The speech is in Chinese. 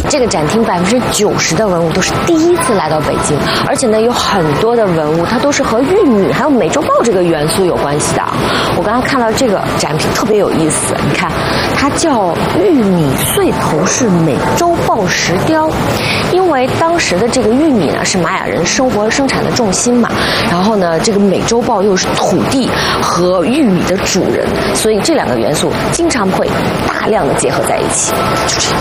这个展厅90%的文物都是第一次来到北京，而且呢有很多的文物它都是和玉米还有美洲豹这个元素有关系的。我刚刚看到这个展品特别有意思，你看它叫玉米穗头式美洲豹石雕，因为当时的这个玉米呢是玛雅人生活生产的重心嘛，然后呢这个美洲豹又是土地和玉米的主人，所以这两个元素经常会大量的结合在一起。就这样。